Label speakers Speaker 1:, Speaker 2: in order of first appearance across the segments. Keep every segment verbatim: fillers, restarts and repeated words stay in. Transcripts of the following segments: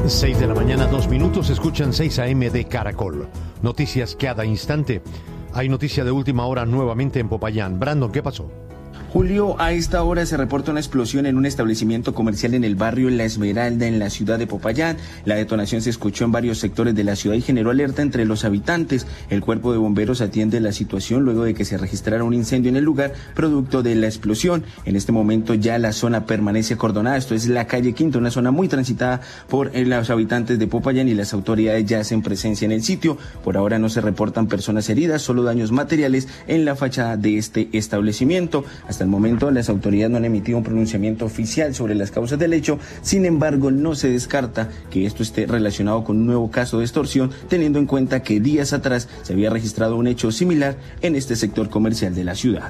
Speaker 1: seis de la mañana, dos minutos, escuchan seis a eme de Caracol. Noticias cada instante. Hay noticia de última hora nuevamente en Popayán. Brandon, ¿qué pasó?
Speaker 2: Julio, a esta hora se reporta una explosión en un establecimiento comercial en el barrio La Esmeralda, en la ciudad de Popayán. La detonación se escuchó en varios sectores de la ciudad y generó alerta entre los habitantes. El cuerpo de bomberos atiende la situación luego de que se registrara un incendio en el lugar producto de la explosión. En este momento ya la zona permanece acordonada. Esto es la calle Quinta, una zona muy transitada por los habitantes de Popayán, y las autoridades ya hacen presencia en el sitio. Por ahora no se reportan personas heridas, solo daños materiales en la fachada de este establecimiento. Hasta el momento las autoridades no han emitido un pronunciamiento oficial sobre las causas del hecho. Sin embargo, no se descarta que esto esté relacionado con un nuevo caso de extorsión, teniendo en cuenta que días atrás se había registrado un hecho similar en este sector comercial de la ciudad.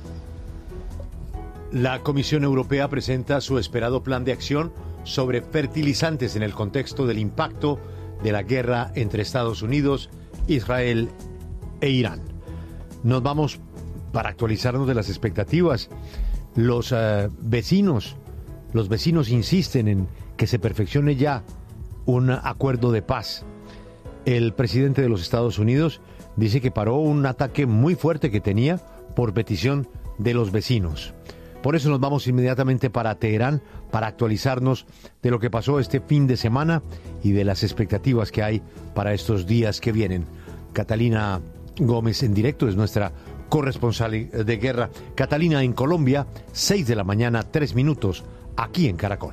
Speaker 1: La Comisión Europea presenta su esperado plan de acción sobre fertilizantes en el contexto del impacto de la guerra entre Estados Unidos, Israel e Irán. Nos vamos para actualizarnos de las expectativas. Los uh, vecinos, los vecinos insisten en que se perfeccione ya un acuerdo de paz. El presidente de los Estados Unidos dice que paró un ataque muy fuerte que tenía por petición de los vecinos. Por eso nos vamos inmediatamente para Teherán para actualizarnos de lo que pasó este fin de semana y de las expectativas que hay para estos días que vienen. Catalina Gómez en directo es nuestra corresponsal de guerra. Catalina, en Colombia, seis de la mañana, tres minutos, aquí en Caracol.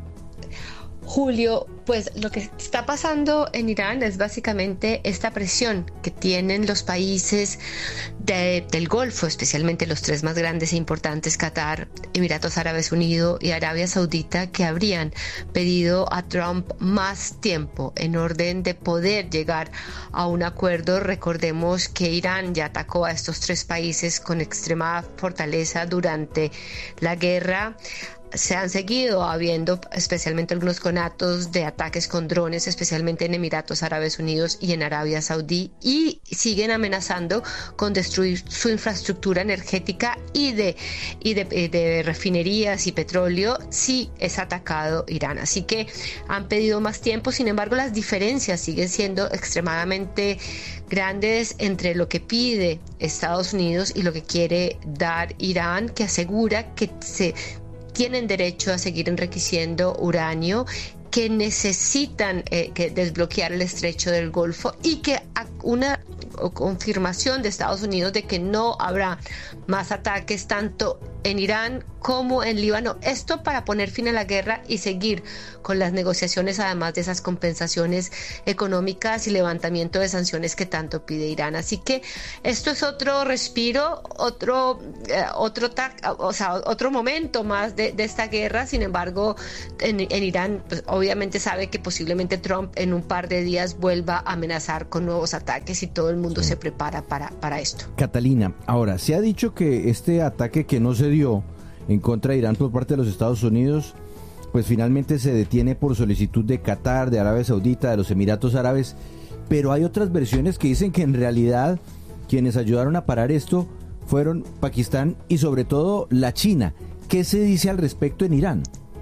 Speaker 3: Julio, pues lo que está pasando en Irán es básicamente esta presión que tienen los países de, del Golfo, especialmente los tres más grandes e importantes, Qatar, Emiratos Árabes Unidos y Arabia Saudita, que habrían pedido a Trump más tiempo en orden de poder llegar a un acuerdo. Recordemos que Irán ya atacó a estos tres países con extrema fortaleza durante la guerra. Se han seguido habiendo especialmente algunos conatos de ataques con drones, especialmente en Emiratos Árabes Unidos y en Arabia Saudí, y siguen amenazando con destruir su infraestructura energética y de, y de, de refinerías y petróleo si es atacado Irán. Así que han pedido más tiempo. Sin embargo, las diferencias siguen siendo extremadamente grandes entre lo que pide Estados Unidos y lo que quiere dar Irán, que asegura que se tienen derecho a seguir enriqueciendo uranio, que necesitan eh, que desbloquear el estrecho del Golfo, y que una confirmación de Estados Unidos de que no habrá más ataques tanto en Irán como en Líbano. Esto para poner fin a la guerra y seguir con las negociaciones, además de esas compensaciones económicas y levantamiento de sanciones que tanto pide Irán. Así que esto es otro respiro, otro eh, otro o sea, otro momento más de, de esta guerra. Sin embargo, en, en Irán pues, obviamente sabe que posiblemente Trump en un par de días vuelva a amenazar con nuevos ataques, y todo el mundo sí se prepara para, para esto.
Speaker 4: Catalina, ahora, se ha dicho que este ataque que no se dio en contra de Irán por parte de los Estados Unidos, pues finalmente se detiene por solicitud de Qatar, de Arabia Saudita, de los Emiratos Árabes, pero hay otras versiones que dicen que en realidad quienes ayudaron a parar esto fueron Pakistán y sobre todo la China. ¿Qué se dice al respecto en Irán?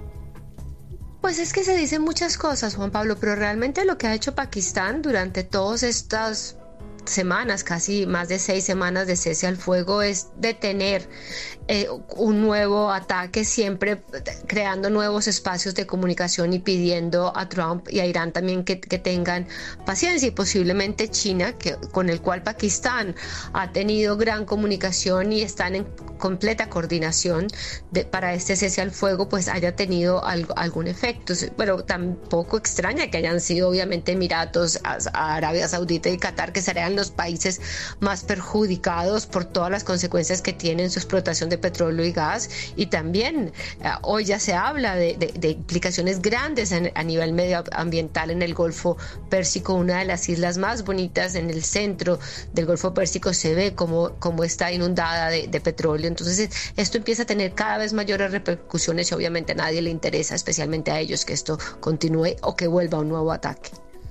Speaker 3: Pues es que se dicen muchas cosas, Juan Pablo, pero realmente lo que ha hecho Pakistán durante todas estas semanas, casi más de seis semanas de cese al fuego, es detener eh, un nuevo ataque, siempre creando nuevos espacios de comunicación y pidiendo a Trump y a Irán también que, que tengan paciencia, y posiblemente China, que, con el cual Pakistán ha tenido gran comunicación y están en completa coordinación de, para este cese al fuego, pues haya tenido algo, algún efecto. Pero tampoco extraña que hayan sido obviamente Emiratos, Arabia Saudita y Qatar, que serían los países más perjudicados por todas las consecuencias que tienen su explotación de petróleo y gas. Y también eh, hoy ya se habla de, de, de implicaciones grandes en, a nivel medioambiental en el Golfo Pérsico, una de las islas más bonitas en el centro del Golfo Pérsico se ve como, como está inundada de, de petróleo. Entonces esto empieza a tener cada vez mayores repercusiones, y obviamente a nadie le interesa, especialmente a ellos, que esto continúe o que vuelva un nuevo ataque.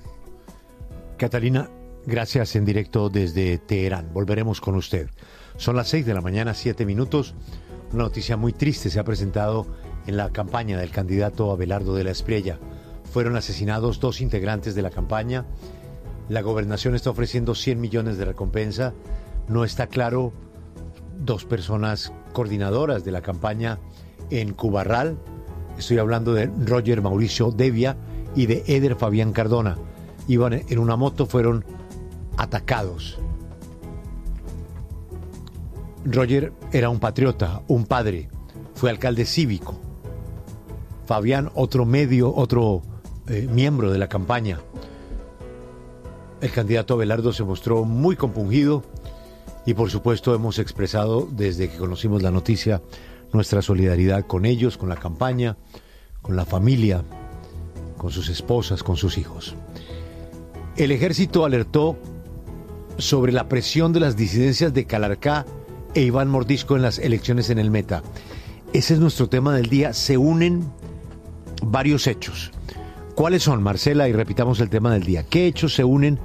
Speaker 1: Catalina, gracias en directo desde Teherán. Volveremos con usted. Son las seis de la mañana, siete minutos. Una noticia muy triste se ha presentado en la campaña del candidato Abelardo de la Espriella. fueron asesinados dos integrantes de la campaña. La gobernación está ofreciendo cien millones de recompensa. No está claro dos personas coordinadoras de la campaña en Cubarral. Estoy hablando de Roger Mauricio Devia y de Eder Fabián Cardona. Iban en una moto, fueron atacados. Roger era un patriota, un padre, fue alcalde cívico. Fabián, otro medio, otro eh, miembro de la campaña. El candidato Abelardo se mostró muy compungido y por supuesto hemos expresado desde que conocimos la noticia nuestra solidaridad con ellos, con la campaña, con la familia, con sus esposas, con sus hijos. El ejército alertó sobre la presión de las disidencias de Calarcá e Iván Mordisco en las elecciones en el Meta. Ese es nuestro tema del día. Se unen varios hechos. ¿Cuáles son, Marcela? Y repitamos el tema del día. ¿Qué hechos se unen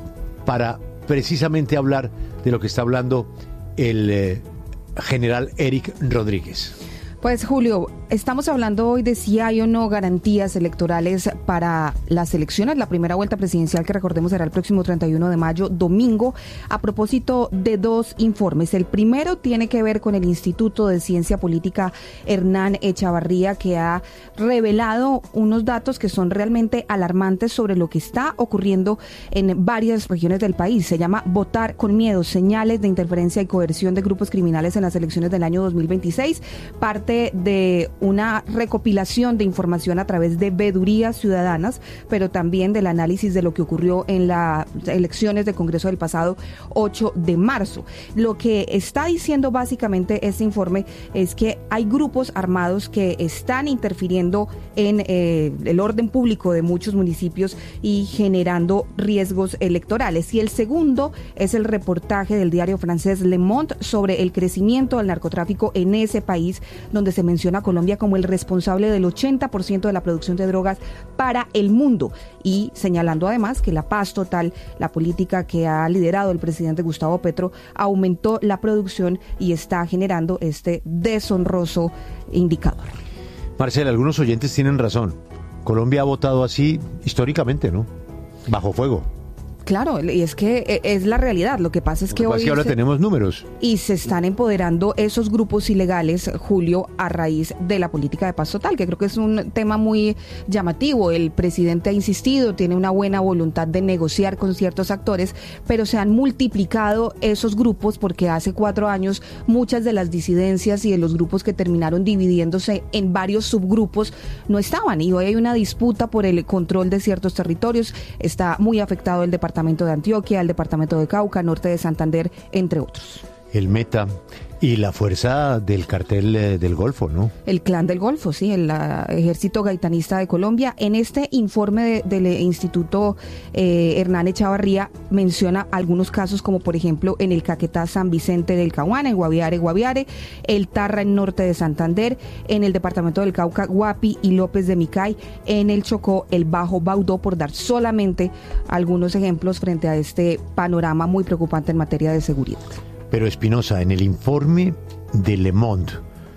Speaker 1: para precisamente hablar de lo que está hablando el eh, general Eric Rodríguez?
Speaker 5: Pues Julio, estamos hablando hoy de si hay o no garantías electorales para las elecciones, la primera vuelta presidencial que recordemos será el próximo treinta y uno de mayo, domingo, a propósito de dos informes. El primero tiene que ver con el Instituto de Ciencia Política Hernán Echavarría, que ha revelado unos datos que son realmente alarmantes sobre lo que está ocurriendo en varias regiones del país. Se llama Votar con Miedo, señales de interferencia y coerción de grupos criminales en las elecciones del año dos mil veintiséis, parte de una recopilación de información a través de vedurías ciudadanas, pero también del análisis de lo que ocurrió en las elecciones de Congreso del pasado ocho de marzo. Lo que está diciendo básicamente este informe es que hay grupos armados que están interfiriendo en eh, el orden público de muchos municipios y generando riesgos electorales. Y el segundo es el reportaje del diario francés Le Monde sobre el crecimiento del narcotráfico en ese país, donde se menciona a Colombia como el responsable del ochenta por ciento de la producción de drogas para el mundo, y señalando además que la paz total, la política que ha liderado el presidente Gustavo Petro, aumentó la producción y está generando este deshonroso indicador.
Speaker 1: Marcela, algunos oyentes tienen razón. Colombia ha votado así históricamente, ¿no? Bajo fuego.
Speaker 5: Claro, y es que es la realidad. Lo que pasa es que,
Speaker 1: Lo que
Speaker 5: hoy...
Speaker 1: es que ahora
Speaker 5: se,
Speaker 1: tenemos números.
Speaker 5: Y se están empoderando esos grupos ilegales, Julio, a raíz de la política de paz total, que creo que es un tema muy llamativo. El presidente ha insistido, tiene una buena voluntad de negociar con ciertos actores, pero se han multiplicado esos grupos porque hace cuatro años muchas de las disidencias y de los grupos que terminaron dividiéndose en varios subgrupos no estaban. Y hoy hay una disputa por el control de ciertos territorios. Está muy afectado el departamento de Antioquia, el departamento de Cauca, norte de Santander, entre otros.
Speaker 1: El Meta y la fuerza del cartel eh, del Golfo, ¿no?
Speaker 5: El clan del Golfo, sí, el uh, ejército gaitanista de Colombia. En este informe de, del Instituto eh, Hernán Echavarría menciona algunos casos, como por ejemplo en el Caquetá San Vicente del Caguán, en Guaviare, Guaviare, el Tarra en norte de Santander, en el departamento del Cauca, Guapi y López de Micay, en el Chocó, el Bajo Baudó, por dar solamente algunos ejemplos frente a este panorama muy preocupante en materia de seguridad.
Speaker 1: Pero Espinosa, en el informe de Le Monde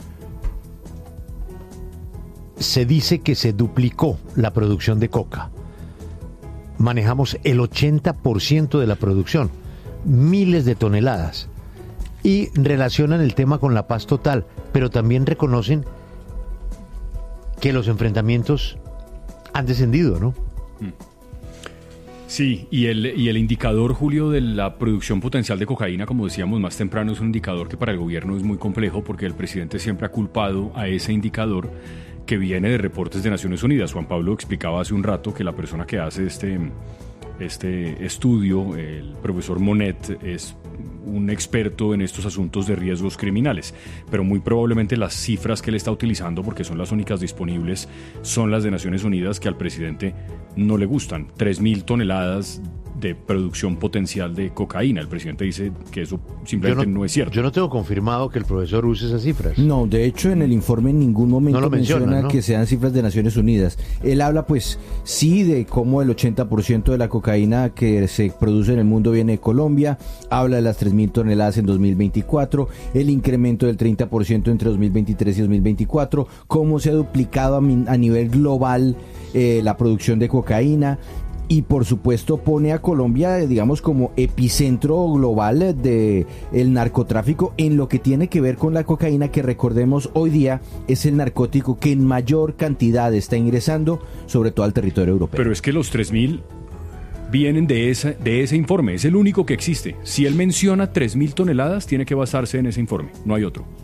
Speaker 1: se dice que se duplicó la producción de coca. Manejamos el ochenta por ciento de la producción, miles de toneladas. Y relacionan el tema con la paz total, pero también reconocen que los enfrentamientos han descendido, ¿no?
Speaker 6: Mm. Sí, y el, y el indicador, Julio, de la producción potencial de cocaína, como decíamos más temprano, es un indicador que para el gobierno es muy complejo porque el presidente siempre ha culpado a ese indicador que viene de reportes de Naciones Unidas. Juan Pablo explicaba hace un rato que la persona que hace este, este estudio, el profesor Monet, es un experto en estos asuntos de riesgos criminales, pero muy probablemente las cifras que él está utilizando, porque son las únicas disponibles, son las de Naciones Unidas, que al presidente no le gustan. Tres mil toneladas de producción potencial de cocaína. El presidente dice que eso simplemente no, no es cierto.
Speaker 1: Yo no tengo confirmado que el profesor use esas cifras.
Speaker 4: No, de hecho en el informe en ningún momento
Speaker 1: no lo menciona,
Speaker 4: menciona
Speaker 1: ¿no?
Speaker 4: que sean cifras de Naciones Unidas. Él habla pues sí de cómo el ochenta por ciento de la cocaína que se produce en el mundo viene de Colombia, habla de las tres mil toneladas en dos mil veinticuatro, el incremento del treinta por ciento entre dos mil veintitrés y dos mil veinticuatro, cómo se ha duplicado a, mi, a nivel global eh, la producción de cocaína. Y por supuesto pone a Colombia, digamos, como epicentro global de el narcotráfico en lo que tiene que ver con la cocaína, que recordemos hoy día es el narcótico que en mayor cantidad está ingresando, sobre todo al territorio europeo.
Speaker 6: Pero es que los tres mil vienen de, esa, de ese informe, es el único que existe. Si él menciona tres mil toneladas, tiene que basarse en ese informe, no hay otro.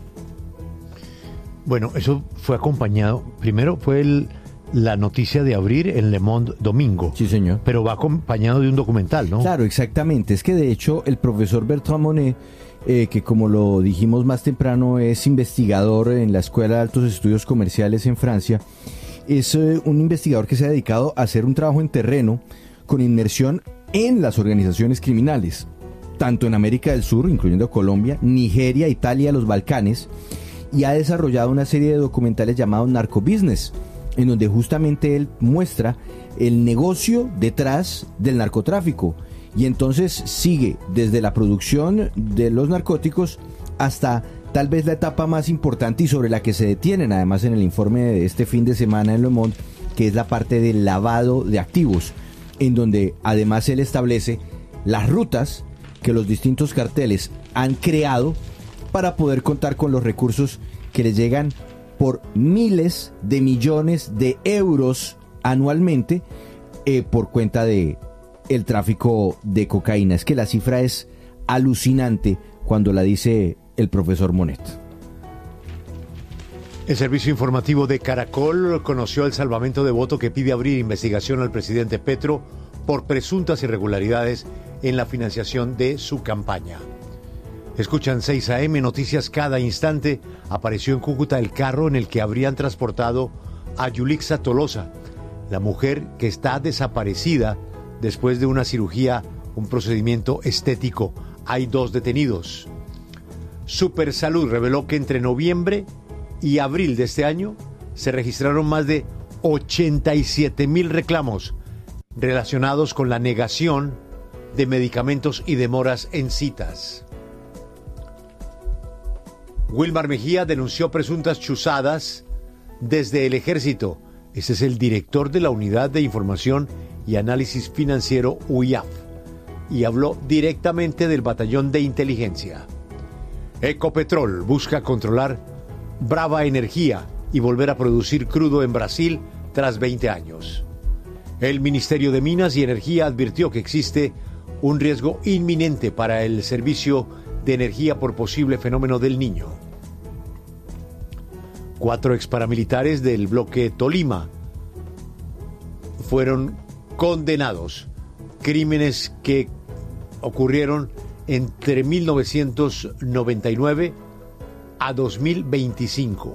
Speaker 1: Bueno, eso fue acompañado, primero fue el... la noticia de abrir en Le Monde domingo.
Speaker 4: Sí, señor.
Speaker 1: Pero va acompañado de un documental, ¿no?
Speaker 4: Claro, exactamente. Es que de hecho el profesor Bertrand Monet, eh, que como lo dijimos más temprano, es investigador en la Escuela de Altos Estudios Comerciales en Francia, es eh, un investigador que se ha dedicado a hacer un trabajo en terreno con inmersión en las organizaciones criminales, tanto en América del Sur, incluyendo Colombia, Nigeria, Italia, los Balcanes, y ha desarrollado una serie de documentales llamados Narco Business, en donde justamente él muestra el negocio detrás del narcotráfico, y entonces sigue desde la producción de los narcóticos hasta tal vez la etapa más importante y sobre la que se detienen además en el informe de este fin de semana en Le Monde, que es la parte del lavado de activos, en donde además él establece las rutas que los distintos carteles han creado para poder contar con los recursos que les llegan por miles de millones de euros anualmente eh, por cuenta de el tráfico de cocaína. Es que la cifra es alucinante cuando la dice el profesor Monet.
Speaker 1: El servicio informativo de Caracol conoció el salvamento de voto que pide abrir investigación al presidente Petro por presuntas irregularidades en la financiación de su campaña. Escuchan seis a eme, noticias cada instante. Apareció en Cúcuta el carro en el que habrían transportado a Yulixa Tolosa, la mujer que está desaparecida después de una cirugía, un procedimiento estético. Hay dos detenidos. Supersalud reveló que entre noviembre y abril de este año se registraron más de ochenta y siete mil reclamos relacionados con la negación de medicamentos y demoras en citas. Wilmar Mejía denunció presuntas chuzadas desde el ejército. Ese es el director de la Unidad de Información y Análisis Financiero U I A F y habló directamente del batallón de inteligencia. Ecopetrol busca controlar Brava Energía y volver a producir crudo en Brasil tras veinte años. El Ministerio de Minas y Energía advirtió que existe un riesgo inminente para el servicio de energía por posible fenómeno del Niño. Cuatro exparamilitares del bloque Tolima fueron condenados. Crímenes que ocurrieron entre mil novecientos noventa y nueve a dos mil veinticinco.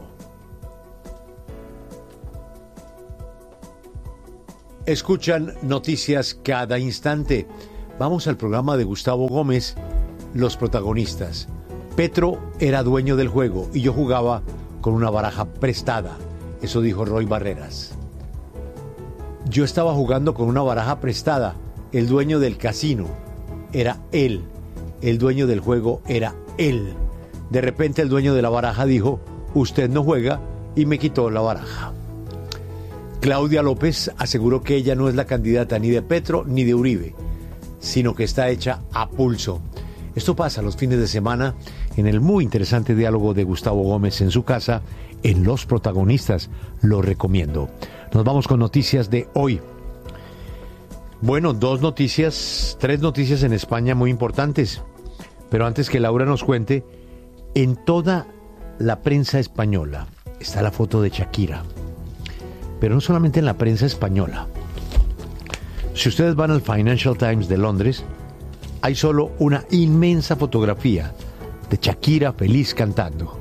Speaker 1: Escuchan noticias cada instante. Vamos al programa de Gustavo Gómez. Los protagonistas. Petro era dueño del juego y yo jugaba con una baraja prestada. Eso dijo Roy Barreras. Yo estaba jugando con una baraja prestada. El dueño del casino era él. El dueño del juego era él. De repente el dueño de la baraja dijo, usted no juega, y me quitó la baraja. Claudia López aseguró que ella no es la candidata ni de Petro ni de Uribe, sino que está hecha a pulso. Esto pasa los fines de semana en el muy interesante diálogo de Gustavo Gómez en su casa, en Los Protagonistas. Lo recomiendo. Nos vamos con noticias de hoy. Bueno, dos noticias, tres noticias en España muy importantes. Pero antes que Laura nos cuente, en toda la prensa española está la foto de Shakira. Pero no solamente en la prensa española. Si ustedes van al Financial Times de Londres, hay solo una inmensa fotografía de Shakira feliz cantando.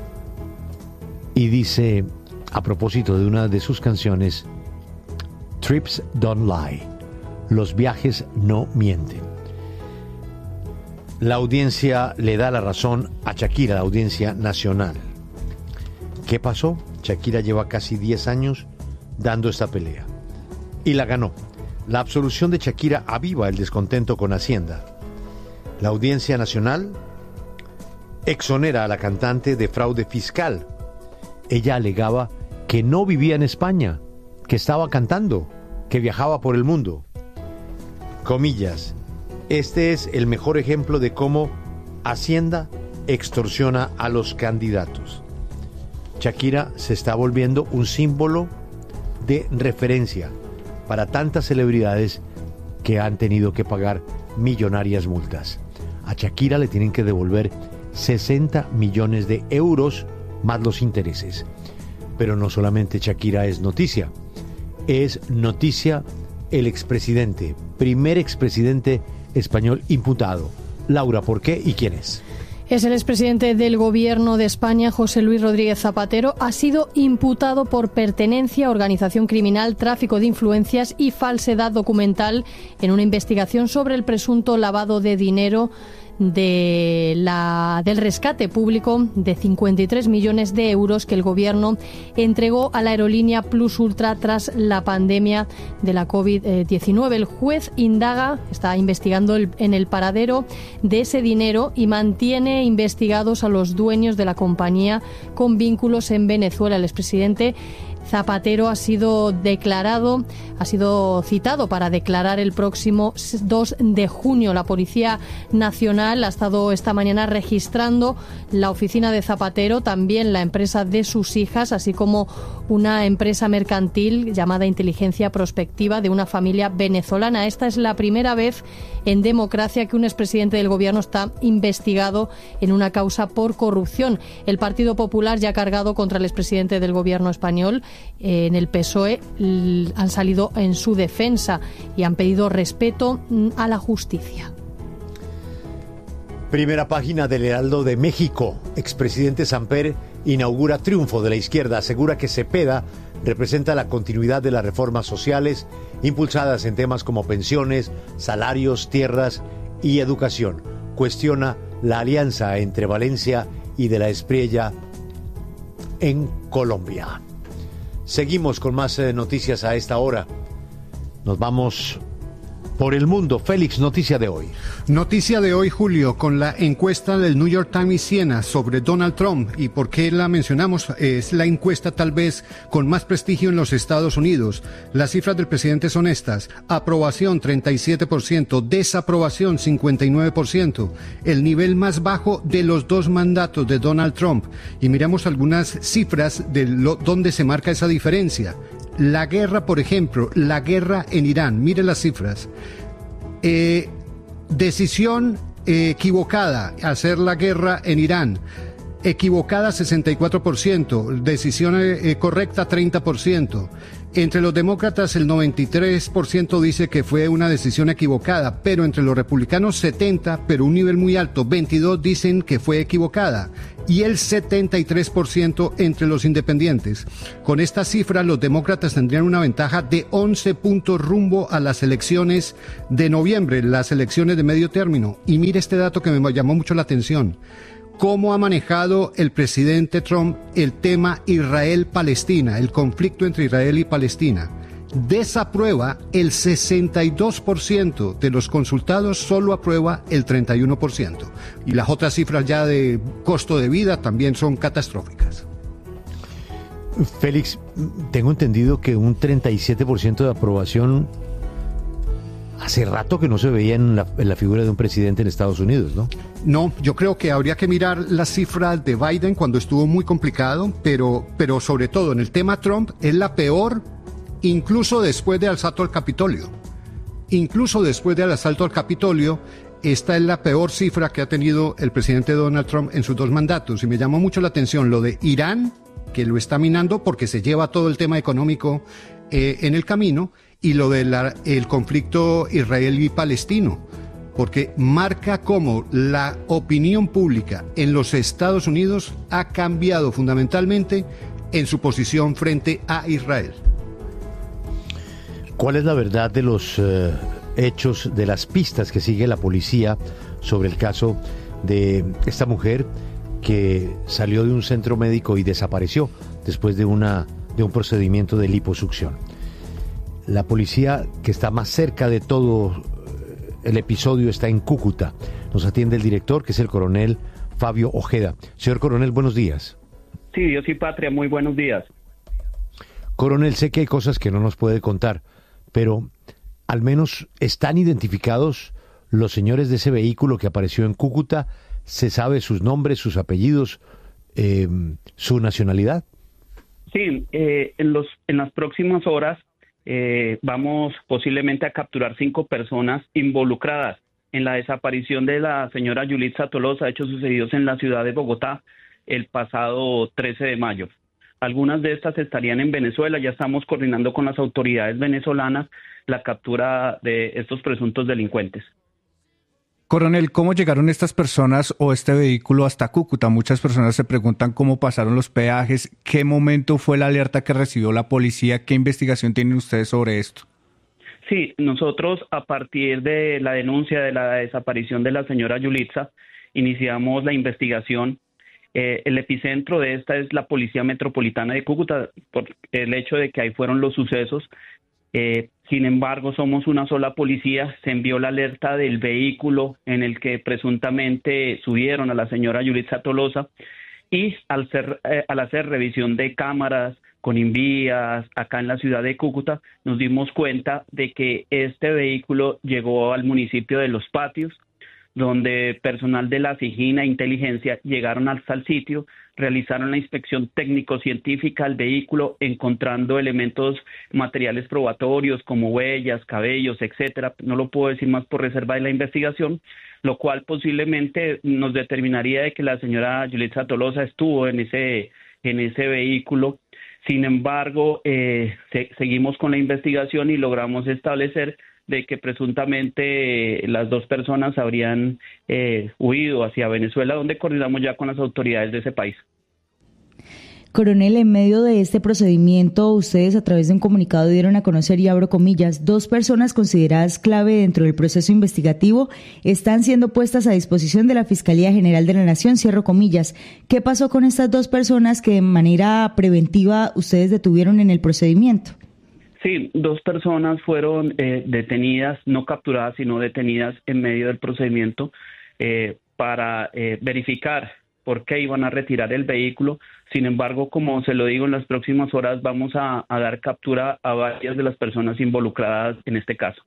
Speaker 1: Y dice, a propósito de una de sus canciones, Trips Don't Lie, los viajes no mienten. La audiencia le da la razón a Shakira, la audiencia nacional. ¿Qué pasó? Shakira lleva casi diez años dando esta pelea y la ganó. La absolución de Shakira aviva el descontento con Hacienda. La audiencia nacional exonera a la cantante de fraude fiscal. Ella alegaba que no vivía en España, que estaba cantando, que viajaba por el mundo. Comillas, este es el mejor ejemplo de cómo Hacienda extorsiona a los candidatos. Shakira se está volviendo un símbolo de referencia para tantas celebridades que han tenido que pagar millonarias multas. A Shakira le tienen que devolver sesenta millones de euros más los intereses. Pero no solamente Shakira es noticia, es noticia el expresidente, primer expresidente español imputado. Laura, ¿por qué y quién es?
Speaker 7: Es el expresidente del Gobierno de España, José Luis Rodríguez Zapatero. Ha sido imputado por pertenencia a organización criminal, tráfico de influencias y falsedad documental en una investigación sobre el presunto lavado de dinero de la, del rescate público de cincuenta y tres millones de euros que el Gobierno entregó a la aerolínea Plus Ultra tras la pandemia de la COVID diecinueve. El juez indaga, está investigando el, en el paradero de ese dinero y mantiene investigados a los dueños de la compañía con vínculos en Venezuela. El expresidente Zapatero ha sido declarado, ha sido citado para declarar el próximo dos de junio. La Policía Nacional ha estado esta mañana registrando la oficina de Zapatero, también la empresa de sus hijas, así como una empresa mercantil llamada Inteligencia Prospectiva de una familia venezolana. Esta es la primera vez en democracia que un expresidente del Gobierno está investigado en una causa por corrupción. El Partido Popular ya ha cargado contra el expresidente del Gobierno español. En el P S O E han salido en su defensa y han pedido respeto a la justicia.
Speaker 1: Primera página del Heraldo de México. Expresidente Samper inaugura triunfo de la izquierda. Asegura que Cepeda representa la continuidad de las reformas sociales impulsadas en temas como pensiones, salarios, tierras y educación. Cuestiona la alianza entre Valencia y de la Espriella en Colombia. Seguimos con más eh, noticias a esta hora. Nos vamos por el mundo. Félix, noticia de hoy.
Speaker 8: Noticia de hoy, Julio, con la encuesta del New York Times y Siena sobre Donald Trump. ¿Y por qué la mencionamos? Es la encuesta tal vez con más prestigio en los Estados Unidos. Las cifras del presidente son estas: aprobación treinta y siete por ciento, desaprobación cincuenta y nueve por ciento, el nivel más bajo de los dos mandatos de Donald Trump. Y miramos algunas cifras de lo, donde se marca esa diferencia. La guerra, por ejemplo, la guerra en Irán, mire las cifras. Eh, decisión eh, equivocada, hacer la guerra en Irán. Equivocada sesenta y cuatro por ciento, decisión eh, correcta treinta por ciento. Entre los demócratas el noventa y tres por ciento dice que fue una decisión equivocada, pero entre los republicanos setenta, pero un nivel muy alto, veintidós dicen que fue equivocada, y el setenta y tres por ciento entre los independientes. Con esta cifra los demócratas tendrían una ventaja de once puntos rumbo a las elecciones de noviembre, las elecciones de medio término. Y mire este dato que me llamó mucho la atención. ¿Cómo ha manejado el presidente Trump el tema Israel-Palestina, el conflicto entre Israel y Palestina? Desaprueba el sesenta y dos por ciento de los consultados, solo aprueba el treinta y uno por ciento. Y las otras cifras ya de costo de vida también son catastróficas.
Speaker 1: Félix, tengo entendido que un treinta y siete por ciento de aprobación hace rato que no se veía en la, en la figura de un presidente en Estados Unidos, ¿no?
Speaker 8: No, yo creo que habría que mirar las cifras de Biden cuando estuvo muy complicado, pero, pero sobre todo en el tema Trump es la peor, incluso después del asalto al Capitolio. Incluso después del asalto al Capitolio, esta es la peor cifra que ha tenido el presidente Donald Trump en sus dos mandatos. Y me llamó mucho la atención lo de Irán, que lo está minando porque se lleva todo el tema económico eh, en el camino, y lo del conflicto israelí-palestino, porque marca cómo la opinión pública en los Estados Unidos ha cambiado fundamentalmente en su posición frente a Israel.
Speaker 1: ¿Cuál es la verdad de los eh, hechos, de las pistas que sigue la policía sobre el caso de esta mujer que salió de un centro médico y desapareció después de, una, de un procedimiento de liposucción. La policía que está más cerca de todo el episodio está en Cúcuta. Nos atiende el director, que es el coronel Fabio Ojeda. Señor coronel, buenos días.
Speaker 9: Sí, Dios y patria, muy buenos días.
Speaker 1: Coronel, sé que hay cosas que no nos puede contar, pero al menos están identificados los señores de ese vehículo que apareció en Cúcuta. ¿Se sabe sus nombres, sus apellidos, eh, su nacionalidad?
Speaker 9: Sí, eh, en, los, en las próximas horas eh, vamos posiblemente a capturar cinco personas involucradas en la desaparición de la señora Yulitza Tolosa, hechos sucedidos en la ciudad de Bogotá el pasado trece de mayo. Algunas de estas estarían en Venezuela. Ya estamos coordinando con las autoridades venezolanas la captura de estos presuntos delincuentes.
Speaker 10: Coronel, ¿cómo llegaron estas personas o este vehículo hasta Cúcuta? Muchas personas se preguntan cómo pasaron los peajes, qué momento fue la alerta que recibió la policía, qué investigación tienen ustedes sobre esto.
Speaker 9: Sí, nosotros a partir de la denuncia de la desaparición de la señora Yulitza, iniciamos la investigación. Eh, el epicentro de esta es la Policía Metropolitana de Cúcuta, por el hecho de que ahí fueron los sucesos. Eh, sin embargo, somos una sola policía. Se envió la alerta del vehículo en el que presuntamente subieron a la señora Yulitza Tolosa y al, ser, eh, al hacer revisión de cámaras con invías acá en la ciudad de Cúcuta, nos dimos cuenta de que este vehículo llegó al municipio de Los Patios, donde personal de la SIJINA e Inteligencia llegaron hasta el sitio, realizaron la inspección técnico-científica al vehículo, encontrando elementos materiales probatorios como huellas, cabellos, etcétera. No lo puedo decir más por reserva de la investigación, lo cual posiblemente nos determinaría de que la señora Yulitza Tolosa estuvo en ese, en ese vehículo. Sin embargo, eh, se, seguimos con la investigación y logramos establecer de que presuntamente eh, las dos personas habrían eh, huido hacia Venezuela, donde coordinamos ya con las autoridades de ese país.
Speaker 11: Coronel, en medio de este procedimiento, ustedes a través de un comunicado dieron a conocer, y abro comillas, dos personas consideradas clave dentro del proceso investigativo están siendo puestas a disposición de la Fiscalía General de la Nación, cierro comillas. ¿Qué pasó con estas dos personas que de manera preventiva ustedes detuvieron en el procedimiento?
Speaker 9: Sí, dos personas fueron eh, detenidas, no capturadas, sino detenidas en medio del procedimiento eh, para eh, verificar por qué iban a retirar el vehículo. Sin embargo, como se lo digo, en las próximas horas vamos a, a dar captura a varias de las personas involucradas en este caso.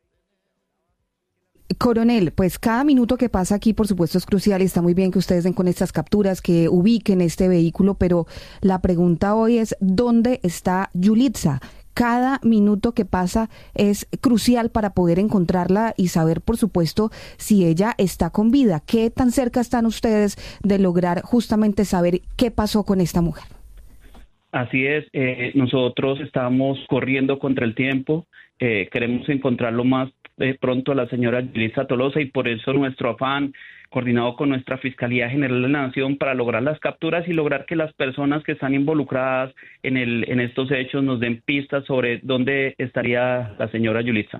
Speaker 5: Coronel, pues cada minuto que pasa aquí, por supuesto, es crucial y está muy bien que ustedes den con estas capturas, que ubiquen este vehículo, pero la pregunta hoy es, ¿dónde está Yulitza? Cada minuto que pasa es crucial para poder encontrarla y saber, por supuesto, si ella está con vida. ¿Qué tan cerca están ustedes de lograr justamente saber qué pasó con esta mujer?
Speaker 9: Así es, eh, nosotros estamos corriendo contra el tiempo, eh, queremos encontrar lo más eh, pronto a la señora Yulitza Tolosa y por eso nuestro afán, coordinado con nuestra Fiscalía General de la Nación, para lograr las capturas y lograr que las personas que están involucradas en, el, en estos hechos nos den pistas sobre dónde estaría la señora Yulitza.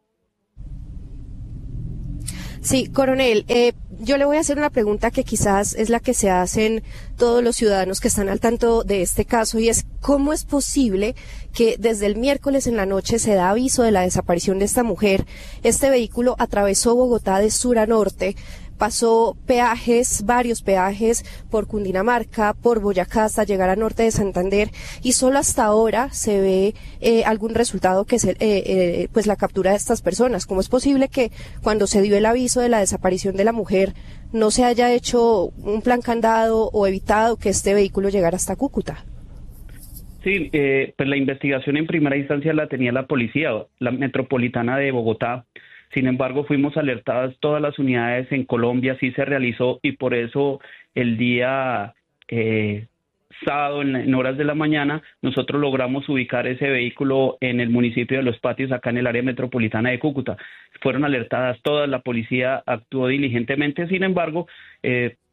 Speaker 12: Sí, coronel, eh, yo le voy a hacer una pregunta que quizás es la que se hacen todos los ciudadanos que están al tanto de este caso, y es ¿cómo es posible que desde el miércoles en la noche se da aviso de la desaparición de esta mujer? Este vehículo atravesó Bogotá de sur a norte, pasó peajes, varios peajes por Cundinamarca, por Boyacá hasta llegar a norte de Santander, y solo hasta ahora se ve eh, algún resultado que es el, eh, eh, pues la captura de estas personas. ¿Cómo es posible que cuando se dio el aviso de la desaparición de la mujer no se haya hecho un plan candado o evitado que este vehículo llegara hasta Cúcuta?
Speaker 9: Sí, eh, pues la investigación en primera instancia la tenía la policía, la metropolitana de Bogotá. Sin embargo, fuimos alertadas todas las unidades en Colombia, sí se realizó, y por eso el día eh, sábado en, en horas de la mañana nosotros logramos ubicar ese vehículo en el municipio de Los Patios, acá en el área metropolitana de Cúcuta. Fueron alertadas todas, la policía actuó diligentemente. Sin embargo, eh,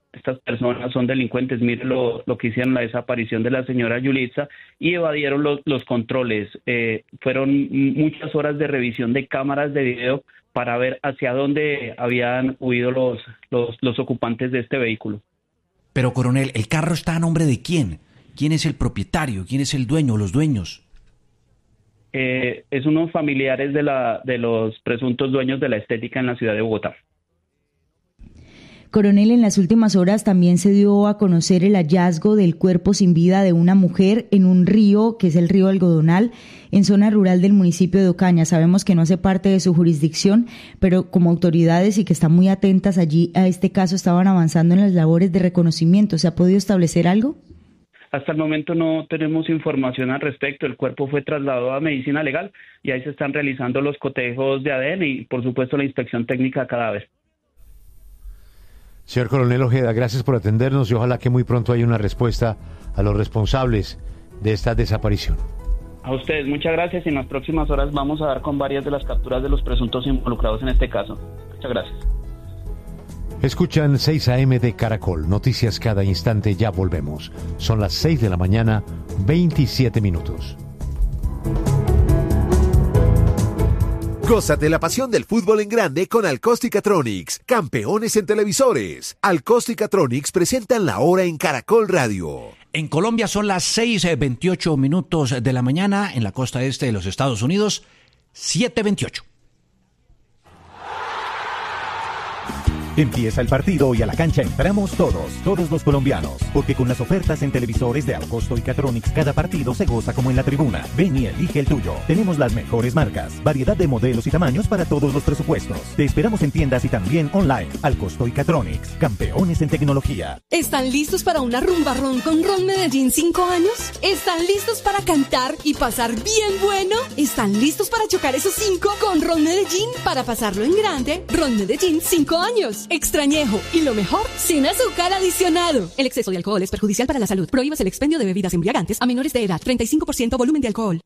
Speaker 9: estas personas son delincuentes, mire lo, lo que hicieron la desaparición de la señora Yulitza y evadieron los, los controles. Eh, fueron muchas horas de revisión de cámaras de video para ver hacia dónde habían huido los, los, los ocupantes de este vehículo.
Speaker 13: Pero, coronel, ¿el carro está a nombre de quién? ¿Quién es el propietario? ¿Quién es el dueño o los dueños?
Speaker 9: Eh, es unos familiares de, la, de los presuntos dueños de la estética en la ciudad de Bogotá.
Speaker 11: Coronel, en las últimas horas también se dio a conocer el hallazgo del cuerpo sin vida de una mujer en un río, que es el río Algodonal, en zona rural del municipio de Ocaña. Sabemos que no hace parte de su jurisdicción, pero como autoridades y que están muy atentas allí a este caso, estaban avanzando en las labores de reconocimiento. ¿Se ha podido establecer algo?
Speaker 9: Hasta el momento no tenemos información al respecto. El cuerpo fue trasladado a medicina legal y ahí se están realizando los cotejos de A D N y, por supuesto, la inspección técnica a cadáver.
Speaker 1: Señor Coronel Ojeda, gracias por atendernos y ojalá que muy pronto haya una respuesta a los responsables de esta desaparición.
Speaker 9: A ustedes, muchas gracias y en las próximas horas vamos a dar con varias de las capturas de los presuntos involucrados en este caso. Muchas gracias.
Speaker 1: Escuchan seis a eme de Caracol, noticias cada instante, ya volvemos. Son las seis de la mañana, veintisiete minutos.
Speaker 14: Gózate la pasión del fútbol en grande con Alcosticatronics, campeones en televisores. Alcosticatronics presentan la hora en Caracol Radio.
Speaker 13: En Colombia son las seis veintiocho minutos de la mañana, en la costa este de los Estados Unidos, siete veintiocho.
Speaker 15: Empieza el partido y a la cancha entramos todos, todos los colombianos, porque con las ofertas en televisores de Alcosto y Catronics cada partido se goza como en la tribuna. Ven y elige el tuyo. Tenemos las mejores marcas, variedad de modelos y tamaños para todos los presupuestos. Te esperamos en tiendas y también online. Alcosto y Catronics, campeones en tecnología.
Speaker 16: ¿Están listos para una rumba ron con Ron Medellín cinco años? ¿Están listos para cantar y pasar bien bueno? ¿Están listos para chocar esos cinco con Ron Medellín para pasarlo en grande? Ron Medellín cinco años. Extrañejo y lo mejor, sin azúcar adicionado. El exceso de alcohol es perjudicial para la salud. Prohíbas el expendio de bebidas embriagantes a menores de edad. treinta y cinco por ciento volumen de alcohol.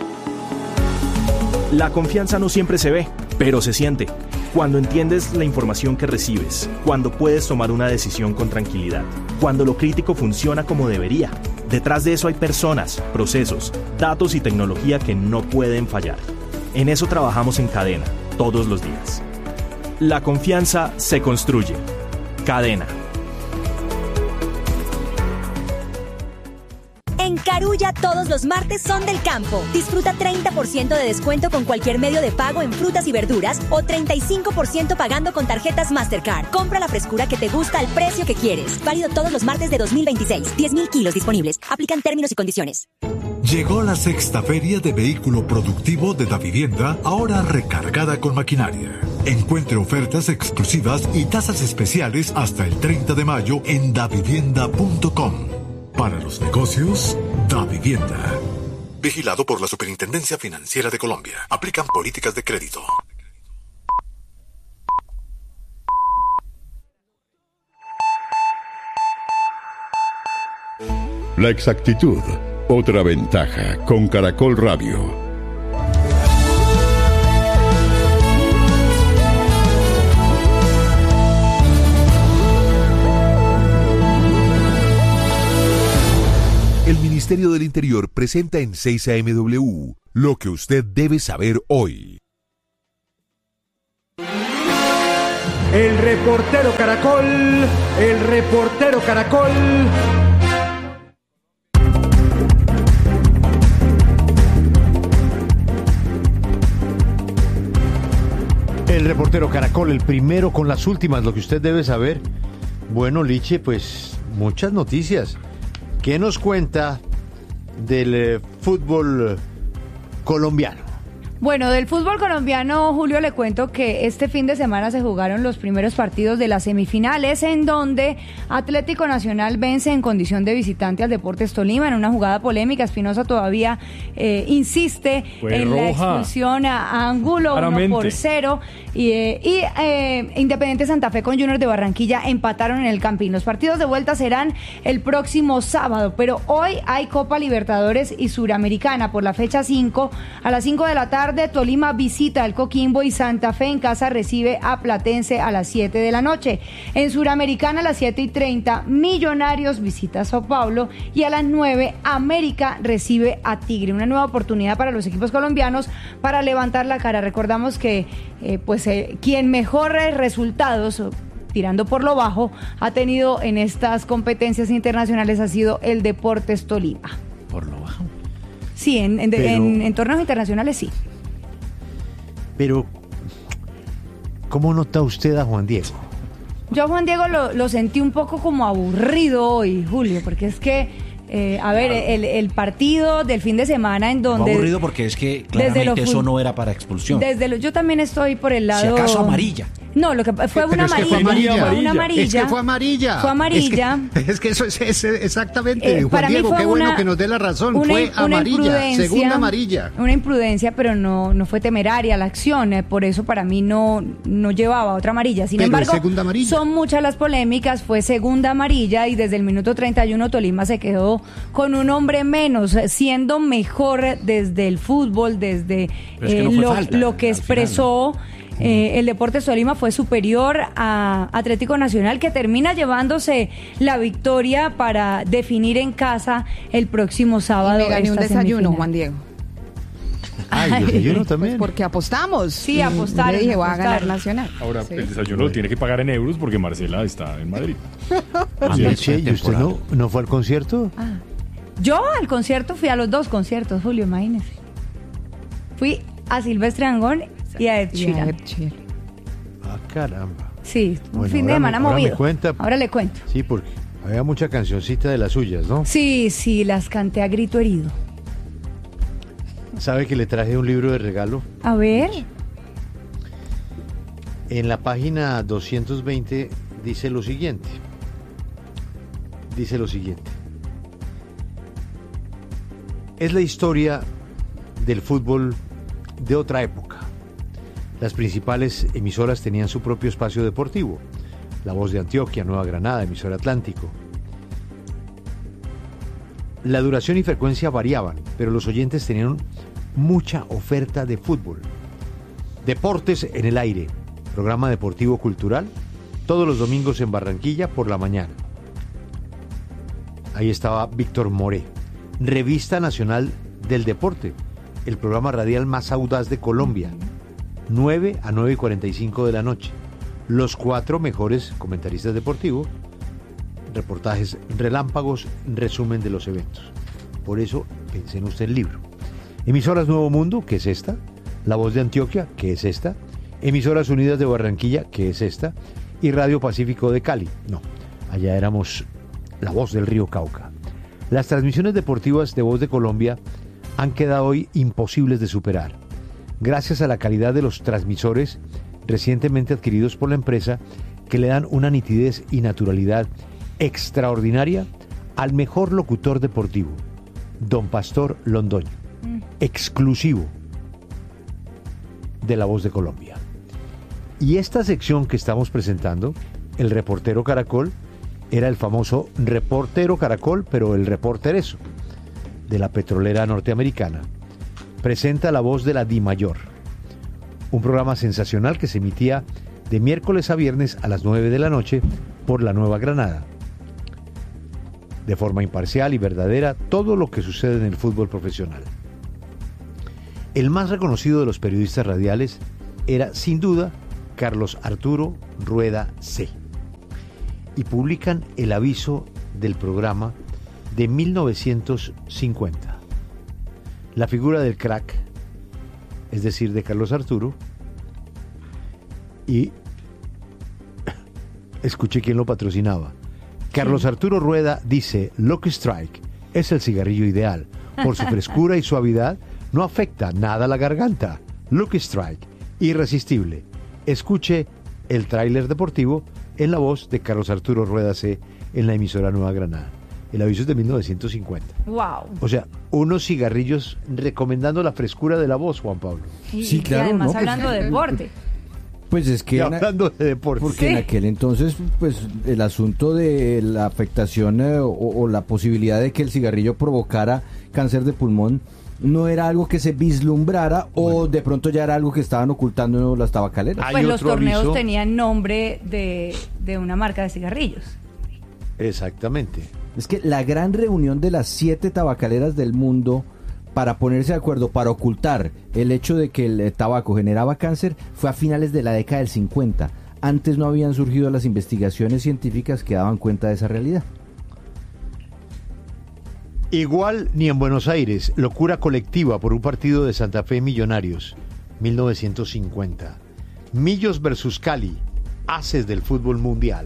Speaker 17: La confianza no siempre se ve, pero se siente. Cuando entiendes la información que recibes, cuando puedes tomar una decisión con tranquilidad, cuando lo crítico funciona como debería. Detrás de eso hay personas, procesos, datos y tecnología que no pueden fallar. En eso trabajamos en Cadena, todos los días. La confianza se construye. Cadena.
Speaker 18: En Carulla todos los martes son del campo. Disfruta treinta por ciento de descuento con cualquier medio de pago en frutas y verduras o treinta y cinco por ciento pagando con tarjetas Mastercard. Compra la frescura que te gusta al precio que quieres. Válido todos los martes de dos mil veintiséis. diez mil kilos disponibles. Aplican términos y condiciones.
Speaker 19: Llegó la sexta feria de vehículo productivo de Davivienda, ahora recargada con maquinaria. Encuentre ofertas exclusivas y tasas especiales hasta el treinta de mayo en davivienda punto com. Para los negocios, Davivienda. Vigilado por la Superintendencia Financiera de Colombia. Aplican políticas de crédito.
Speaker 20: La exactitud, otra ventaja con Caracol Radio.
Speaker 14: El Ministerio del Interior presenta en seis a eme doble u lo que usted debe saber hoy.
Speaker 21: El reportero Caracol, el reportero Caracol.
Speaker 1: El reportero Caracol, el primero con las últimas, lo que usted debe saber. Bueno, Liche, pues muchas noticias. ¿Qué nos cuenta del eh, fútbol colombiano?
Speaker 22: Bueno, del fútbol colombiano, Julio, le cuento que este fin de semana se jugaron los primeros partidos de las semifinales, en donde Atlético Nacional vence en condición de visitante al Deportes Tolima en una jugada polémica. Espinosa todavía eh, insiste Fue en roja. la expulsión a Angulo, uno por cero. Y, eh, y eh, Independiente Santa Fe con Junior de Barranquilla empataron en el Campín. Los partidos de vuelta serán el próximo sábado, pero hoy hay Copa Libertadores y Suramericana por la fecha cinco, a las cinco de la tarde. Universidad de Tolima visita al Coquimbo y Santa Fe en casa recibe a Platense a las siete de la noche. En Suramericana a las siete y treinta, Millonarios visita a Sao Paulo y a las nueve, América recibe a Tigre. Una nueva oportunidad para los equipos colombianos para levantar la cara. Recordamos que eh, pues eh, quien mejores resultados, tirando por lo bajo, ha tenido en estas competencias internacionales ha sido el Deportes Tolima.
Speaker 13: ¿Por lo bajo?
Speaker 22: Sí, en, en, Pero, en, en torneos internacionales sí.
Speaker 1: Pero, ¿cómo nota usted a Juan Diego?
Speaker 22: Yo a Juan Diego lo, lo sentí un poco como aburrido hoy, Julio, porque es que, eh, a ver, claro. el, el partido del fin de semana en donde...
Speaker 13: No aburrido porque es que claramente eso no era para expulsión.
Speaker 22: Desde lo, yo también estoy por el lado...
Speaker 13: Si acaso amarilla.
Speaker 22: No, lo que fue una amarilla,
Speaker 8: fue amarilla.
Speaker 22: Fue una amarilla.
Speaker 8: Es que fue amarilla.
Speaker 22: Fue amarilla.
Speaker 8: Es que, es que eso es, es exactamente,
Speaker 22: eh,
Speaker 8: Juan Diego, qué
Speaker 22: una,
Speaker 8: bueno que nos dé la razón.
Speaker 22: Una,
Speaker 8: fue
Speaker 22: una
Speaker 8: amarilla, segunda amarilla.
Speaker 22: Una imprudencia, pero no, no fue temeraria la acción. Eh, por eso para mí no, no llevaba otra amarilla. Sin
Speaker 8: pero
Speaker 22: embargo,
Speaker 8: segunda amarilla.
Speaker 22: Son muchas las polémicas. Fue segunda amarilla y desde el minuto treinta y uno Tolima se quedó con un hombre menos, siendo mejor desde el fútbol, desde
Speaker 13: es que
Speaker 22: eh,
Speaker 13: no fue
Speaker 22: lo,
Speaker 13: falta,
Speaker 22: lo que expresó. Eh, el Deportes Tolima fue superior a Atlético Nacional, que termina llevándose la victoria para definir en casa el próximo sábado.
Speaker 5: Y me gané un desayuno, semifinal. Juan Diego.
Speaker 1: Ah, ¿el desayuno también?
Speaker 5: Pues porque apostamos.
Speaker 22: Sí, apostaron.
Speaker 5: Le dije, voy a
Speaker 22: apostaron.
Speaker 5: ganar Nacional.
Speaker 6: Ahora,
Speaker 5: sí.
Speaker 6: el desayuno lo tiene que pagar en euros porque Marcela está en Madrid.
Speaker 1: ¿Y usted no, no fue al concierto?
Speaker 22: Ah. Yo al concierto fui a los dos conciertos, Julio, imagínese. Fui a Silvestre Dangond y a Ed Sheeran.
Speaker 1: Ah, caramba.
Speaker 22: Sí, un
Speaker 1: bueno,
Speaker 22: fin de semana
Speaker 1: me, ahora
Speaker 22: movido.
Speaker 1: Me cuenta,
Speaker 22: ahora le cuento.
Speaker 1: Sí, porque había mucha cancioncita de las suyas, ¿no?
Speaker 22: Sí, sí, las canté a grito herido.
Speaker 1: ¿Sabe que le traje un libro de regalo?
Speaker 22: A ver.
Speaker 1: En la página doscientos veinte dice lo siguiente. Dice lo siguiente. Es la historia del fútbol de otra época. Las principales emisoras tenían su propio espacio deportivo. La Voz de Antioquia, Nueva Granada, Emisora Atlántico. La duración y frecuencia variaban, pero los oyentes tenían mucha oferta de fútbol. Deportes en el aire, programa deportivo cultural, todos los domingos en Barranquilla por la mañana. Ahí estaba Víctor Moré. Revista Nacional del Deporte, el programa radial más audaz de Colombia, nueve a nueve y cuarenta y cinco de la noche. Los cuatro mejores comentaristas deportivos, reportajes relámpagos, resumen de los eventos. Por eso pensé en usted el libro. Emisoras Nuevo Mundo, que es esta. La Voz de Antioquia, que es esta. Emisoras Unidas de Barranquilla, que es esta. Y Radio Pacífico de Cali. No, allá éramos La Voz del Río Cauca. Las transmisiones deportivas de Voz de Colombia han quedado hoy imposibles de superar, gracias a la calidad de los transmisores recientemente adquiridos por la empresa, que le dan una nitidez y naturalidad extraordinaria al mejor locutor deportivo, don Pastor Londoño, mm. exclusivo de La Voz de Colombia. Y esta sección que estamos presentando, el reportero Caracol, era el famoso reportero Caracol, pero el reportereso de la petrolera norteamericana. Presenta La Voz de la Dimayor, un programa sensacional que se emitía de miércoles a viernes a las nueve de la noche por la Nueva Granada. De forma imparcial y verdadera, todo lo que sucede en el fútbol profesional. El más reconocido de los periodistas radiales era, sin duda, Carlos Arturo Rueda C. Y publican el aviso del programa de mil novecientos cincuenta. La figura del crack, es decir, de Carlos Arturo, y escuché quién lo patrocinaba. Carlos Arturo Rueda dice: Lucky Strike es el cigarrillo ideal. Por su frescura y suavidad, no afecta nada a la garganta. Lucky Strike, irresistible. Escuche el tráiler deportivo en la voz de Carlos Arturo Rueda C. en la emisora Nueva Granada. El aviso es de mil novecientos cincuenta.
Speaker 22: Wow.
Speaker 1: O sea, unos cigarrillos recomendando la frescura de la voz, Juan Pablo.
Speaker 22: Y,
Speaker 4: sí, claro.
Speaker 22: Y además
Speaker 4: ¿no?
Speaker 22: hablando
Speaker 4: pues,
Speaker 22: de deporte.
Speaker 4: Pues es que...
Speaker 1: hablando de deporte.
Speaker 4: Porque
Speaker 22: sí.
Speaker 4: en aquel entonces, pues el asunto de la afectación eh, o, o la posibilidad de que el cigarrillo provocara cáncer de pulmón no era algo que se vislumbrara o de pronto ya era algo que estaban ocultando las tabacaleras.
Speaker 22: Pues los torneos aviso. tenían nombre de, de una marca de cigarrillos.
Speaker 1: Exactamente.
Speaker 4: Es que la gran reunión de las siete tabacaleras del mundo para ponerse de acuerdo, para ocultar el hecho de que el tabaco generaba cáncer, fue a finales de la década del cincuenta. Antes no habían surgido las investigaciones científicas que daban cuenta de esa realidad.
Speaker 1: Igual ni en Buenos Aires, locura colectiva por un partido de Santa Fe Millonarios, mil novecientos cincuenta. Millos versus Cali, haces del fútbol mundial.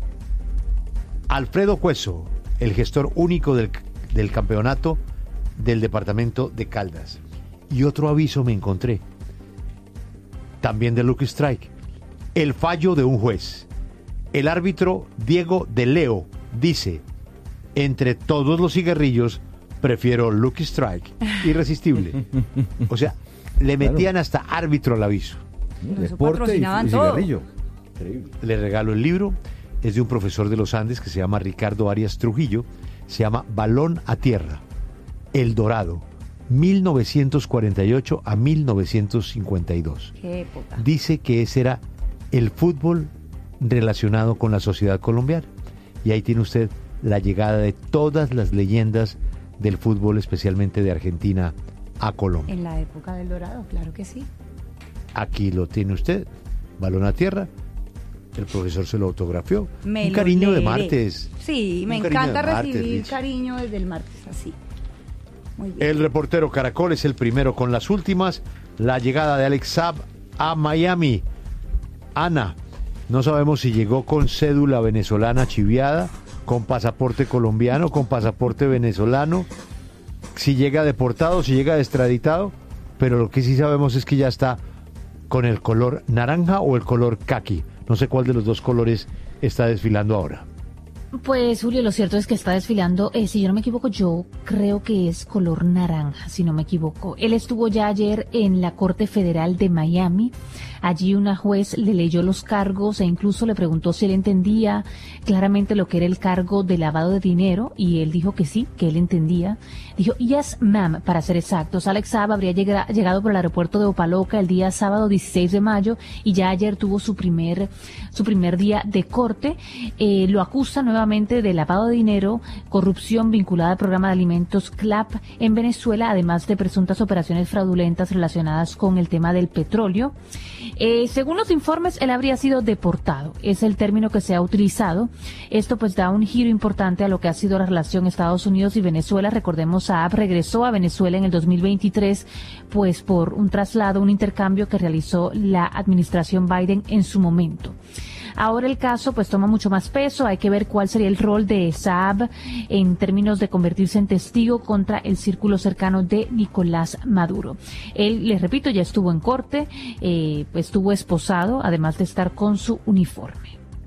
Speaker 1: Alfredo Cueso, el gestor único del, del campeonato del departamento de Caldas. Y otro aviso me encontré, también de Lucky Strike, el fallo de un juez. El árbitro Diego de Leo dice: entre todos los cigarrillos, prefiero Lucky Strike, irresistible. O sea, le metían claro. hasta árbitro al aviso.
Speaker 22: Deporte y, y cigarrillo.
Speaker 1: Increíble. Le regalo el libro, es de un profesor de los Andes que se llama Ricardo Arias Trujillo, se llama Balón a Tierra, El Dorado, mil novecientos cuarenta y ocho a mil novecientos cincuenta y dos.
Speaker 22: Qué época.
Speaker 1: Dice que ese era el fútbol relacionado con la sociedad colombiana. Y ahí tiene usted la llegada de todas las leyendas del fútbol, especialmente de Argentina, a Colombia.
Speaker 22: En la época del Dorado, claro que sí.
Speaker 1: Aquí lo tiene usted, Balón a Tierra. El profesor se lo autografió.
Speaker 22: Me
Speaker 1: un cariño
Speaker 22: leeré.
Speaker 1: de martes.
Speaker 22: Sí, me encanta recibir martes, cariño desde el martes, así. Muy bien.
Speaker 1: El reportero Caracol es el primero con las últimas. La llegada de Alex Saab a Miami. Ana, no sabemos si llegó con cédula venezolana chiviada, con pasaporte colombiano, con pasaporte venezolano, si llega deportado, si llega extraditado, pero lo que sí sabemos es que ya está con el color naranja o el color caqui. No sé cuál de los dos colores está desfilando ahora.
Speaker 2: Pues Julio, lo cierto es que está desfilando, eh, si yo no me equivoco, yo creo que es color naranja, si no me equivoco. Él estuvo ya ayer en la Corte Federal de Miami. Allí una juez le leyó los cargos e incluso le preguntó si él entendía claramente lo que era el cargo de lavado de dinero, y él dijo que sí, que él entendía. Dijo, yes, ma'am, para ser exactos. Alex Saab habría llegado, llegado por el aeropuerto de Opaloca el día sábado dieciséis de mayo y ya ayer tuvo su primer, su primer día de corte. Eh, lo acusa nuevamente de lavado de dinero, corrupción vinculada al programa de alimentos C L A P en Venezuela, además de presuntas operaciones fraudulentas relacionadas con el tema del petróleo. Eh, según los informes, él habría sido deportado. Es el término que se ha utilizado. Esto pues da un giro importante a lo que ha sido la relación Estados Unidos y Venezuela. Recordemos, Saab regresó a Venezuela en el dos mil veintitrés, pues por un traslado, un intercambio que realizó la administración Biden en su momento. Ahora el caso pues toma mucho más peso. Hay que ver cuál sería el rol de Saab en términos de convertirse en testigo contra el círculo cercano de Nicolás Maduro. Él, les repito, ya estuvo en corte, eh, pues estuvo esposado, además de estar con su uniforme.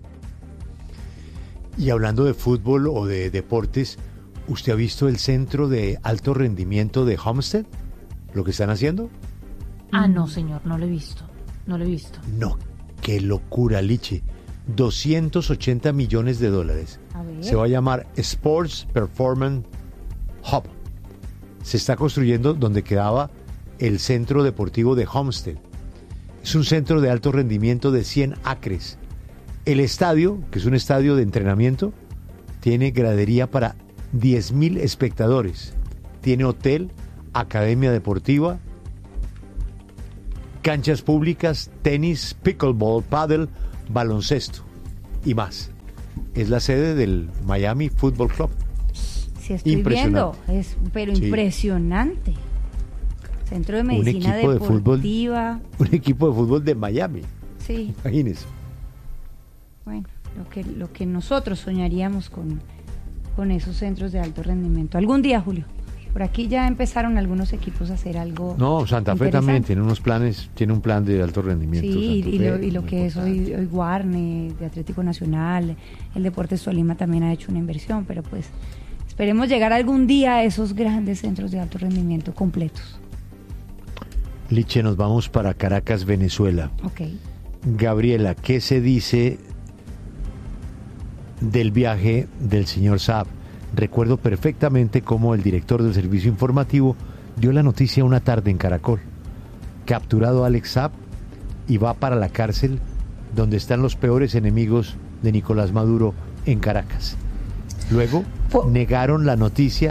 Speaker 1: Y hablando de fútbol o de deportes, ¿usted ha visto el centro de alto rendimiento de Homestead? ¿Lo que están haciendo?
Speaker 2: Ah, no, señor, no lo he visto. No lo he visto.
Speaker 1: No, qué locura, Liche. doscientos ochenta millones de dólares. Se va a llamar Sports Performance Hub. Se está construyendo donde quedaba el centro deportivo de Homestead. Es un centro de alto rendimiento de cien acres. El estadio, que es un estadio de entrenamiento, tiene gradería para diez mil espectadores. Tiene hotel, academia deportiva, canchas públicas, tenis, pickleball, paddle, baloncesto y más. Es la sede del Miami Football Club.
Speaker 22: Sí, estoy viendo, es pero sí. Impresionante. Centro de medicina
Speaker 1: un equipo
Speaker 22: deportiva.
Speaker 1: De fútbol, un equipo de fútbol de Miami.
Speaker 22: Sí.
Speaker 1: Imagínese.
Speaker 22: Bueno, lo que lo que nosotros soñaríamos con, con esos centros de alto rendimiento. Algún día, Julio. Por aquí ya empezaron algunos equipos a hacer algo.
Speaker 1: No, Santa Fe también tiene unos planes, tiene un plan de alto rendimiento.
Speaker 22: Sí, y,
Speaker 1: Fe,
Speaker 22: lo, y lo que es hoy, hoy Guarne, de Atlético Nacional, el Deportes Tolima también ha hecho una inversión, pero pues esperemos llegar algún día a esos grandes centros de alto rendimiento completos.
Speaker 1: Liche, nos vamos para Caracas, Venezuela.
Speaker 22: Ok.
Speaker 1: Gabriela, ¿qué se dice del viaje del señor Saab? Recuerdo perfectamente cómo el director del servicio informativo dio la noticia una tarde en Caracol. Capturado Alex Saab y va para la cárcel donde están los peores enemigos de Nicolás Maduro en Caracas. Luego negaron la noticia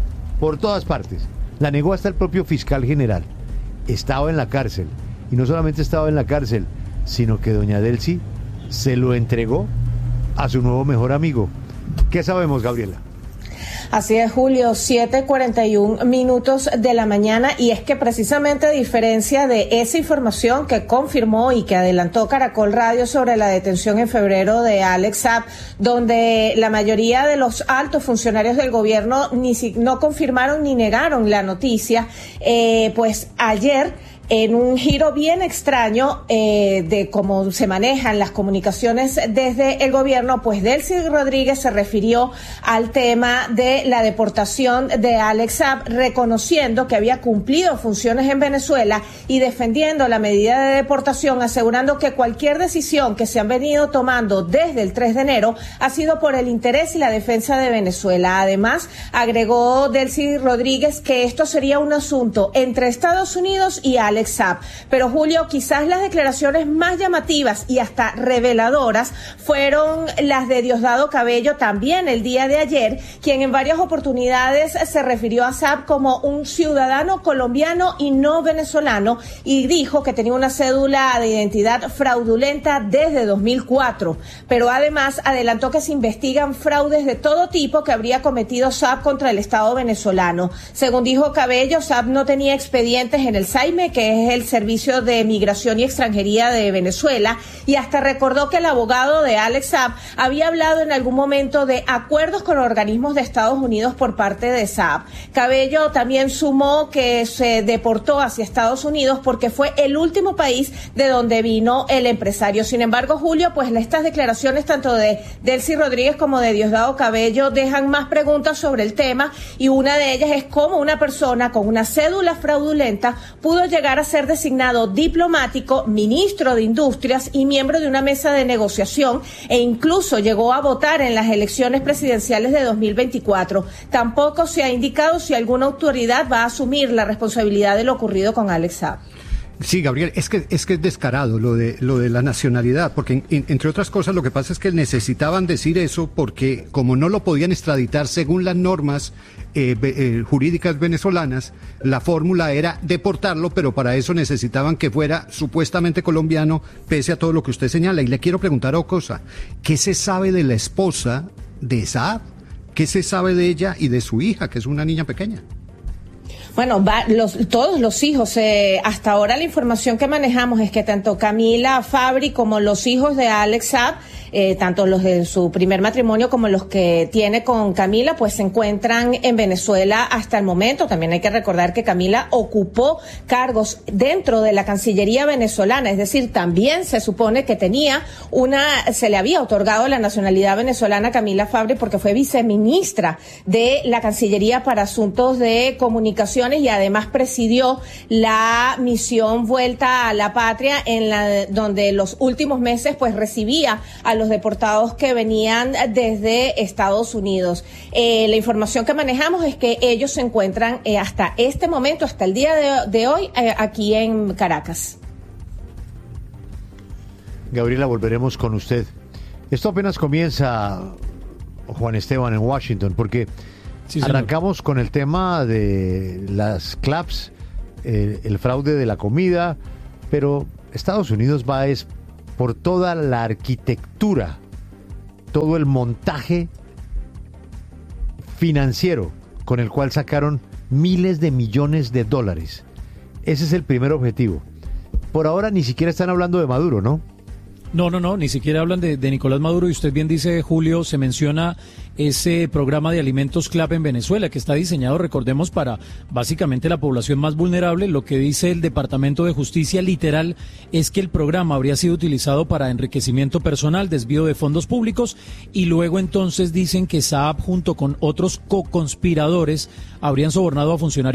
Speaker 1: por todas partes. La negó hasta el propio fiscal general. Estaba en la cárcel. Y no solamente estaba en la cárcel, sino que doña Delcy se lo entregó a su nuevo mejor amigo. ¿Qué sabemos, Gabriela?
Speaker 3: Así es, Julio, siete cuarenta y un minutos de la mañana, y es que precisamente a diferencia de esa información que confirmó y que adelantó Caracol Radio sobre la detención en febrero de Alex Saab, donde la mayoría de los altos funcionarios del gobierno ni si, no confirmaron ni negaron la noticia, eh, pues ayer, en un giro bien extraño eh, de cómo se manejan las comunicaciones desde el gobierno, pues Delcy Rodríguez se refirió al tema de la deportación de Alex Saab, reconociendo que había cumplido funciones en Venezuela y defendiendo la medida de deportación, asegurando que cualquier decisión que se han venido tomando desde el tres de enero ha sido por el interés y la defensa de Venezuela. Además, agregó Delcy Rodríguez que esto sería un asunto entre Estados Unidos y Alex Alex Saab. Pero Julio, quizás las declaraciones más llamativas y hasta reveladoras fueron las de Diosdado Cabello también el día de ayer, quien en varias oportunidades se refirió a Saab como un ciudadano colombiano y no venezolano, y dijo que tenía una cédula de identidad fraudulenta desde dos mil cuatro. Pero además adelantó que se investigan fraudes de todo tipo que habría cometido Saab contra el Estado venezolano. Según dijo Cabello, Saab no tenía expedientes en el SAIME, que es el Servicio de Migración y Extranjería de Venezuela, y hasta recordó que el abogado de Alex Saab había hablado en algún momento de acuerdos con organismos de Estados Unidos por parte de Saab. Cabello también sumó que se deportó hacia Estados Unidos porque fue el último país de donde vino el empresario. Sin embargo, Julio, pues estas declaraciones tanto de Delcy Rodríguez como de Diosdado Cabello dejan más preguntas sobre el tema, y una de ellas es cómo una persona con una cédula fraudulenta pudo llegar a ser designado diplomático, ministro de Industrias y miembro de una mesa de negociación, e incluso llegó a votar en las elecciones presidenciales de dos mil veinticuatro. Tampoco se ha indicado si alguna autoridad va a asumir la responsabilidad de lo ocurrido con Alex Saab.
Speaker 8: Sí, Gabriel, es que es que es descarado lo de lo de la nacionalidad, porque en, entre otras cosas lo que pasa es que necesitaban decir eso porque como no lo podían extraditar según las normas eh, eh, jurídicas venezolanas, la fórmula era deportarlo, pero para eso necesitaban que fuera supuestamente colombiano, pese a todo lo que usted señala. Y le quiero preguntar otra cosa, ¿qué se sabe de la esposa de Saab? ¿Qué se sabe de ella y de su hija, que es una niña pequeña?
Speaker 3: Bueno, va, los, todos los hijos, eh, hasta ahora la información que manejamos es que tanto Camila Fabri como los hijos de Alex Saab, eh, tanto los de su primer matrimonio como los que tiene con Camila, pues se encuentran en Venezuela hasta el momento. También hay que recordar que Camila ocupó cargos dentro de la Cancillería venezolana, es decir, también se supone que tenía una, se le había otorgado la nacionalidad venezolana a Camila Fabri porque fue viceministra de la Cancillería para Asuntos de Comunicación, y además presidió la misión Vuelta a la Patria, en la donde los últimos meses pues recibía a los deportados que venían desde Estados Unidos. Eh, la información que manejamos es que ellos se encuentran eh, hasta este momento, hasta el día de, de hoy, eh, aquí en Caracas.
Speaker 1: Gabriela, volveremos con usted. Esto apenas comienza, Juan Esteban, en Washington, porque sí, arrancamos con el tema de las claps, eh, el fraude de la comida, pero Estados Unidos va es por toda la arquitectura, todo el montaje financiero con el cual sacaron miles de millones de dólares. Ese es el primer objetivo. Por ahora ni siquiera están hablando de Maduro, ¿no?
Speaker 7: No, no, no, ni siquiera hablan de, de Nicolás Maduro, y usted bien dice, Julio, se menciona ese programa de alimentos CLAP en Venezuela, que está diseñado, recordemos, para básicamente la población más vulnerable. Lo que dice el Departamento de Justicia literal es que el programa habría sido utilizado para enriquecimiento personal, desvío de fondos públicos, y luego entonces dicen que Saab junto con otros co-conspiradores habrían sobornado a funcionarios